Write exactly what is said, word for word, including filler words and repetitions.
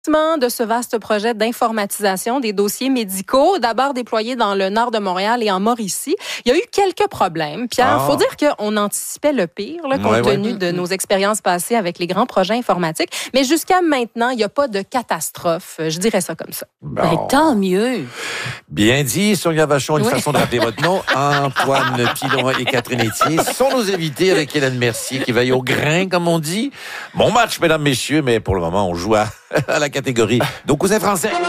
de ce vaste projet d'informatisation des dossiers médicaux, d'abord déployé dans le nord de Montréal et en Mauricie. Il y a eu quelques problèmes. Pierre, il Ah. faut dire qu'on anticipait le pire, là, compte Ouais, ouais. tenu de nos expériences passées avec les grands projets informatiques. Mais jusqu'à maintenant, il n'y a pas de catastrophe. Je dirais ça comme ça. Bon. Ben, tant mieux. Bien dit, Sonia Vachon, une Oui. façon de rappeler votre nom. Antoine Pilon et Catherine Etier sont nos invités avec Hélène Mercier qui veille au grain, comme on dit. Bon match, mesdames, messieurs, mais pour le moment, on joue à, à la catégorie nos cousins français.